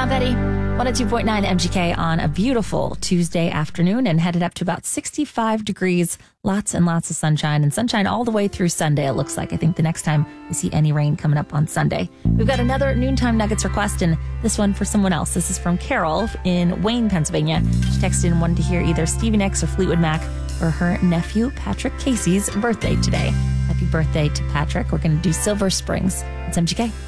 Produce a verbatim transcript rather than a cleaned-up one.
Tom Petty, one oh two point nine M G K on a beautiful Tuesday afternoon and headed up to about sixty-five degrees. Lots and lots of sunshine and sunshine all the way through Sunday, it looks like. I think the next time we see any rain coming up on Sunday. We've got another Noontime Nuggets request, and this one for someone else. This is from Carol in Wayne, Pennsylvania. She texted in wanting to hear either Stevie Nicks or Fleetwood Mac for her nephew, Patrick Casey's birthday today. Happy birthday to Patrick. We're going to do Silver Springs. It's M G K.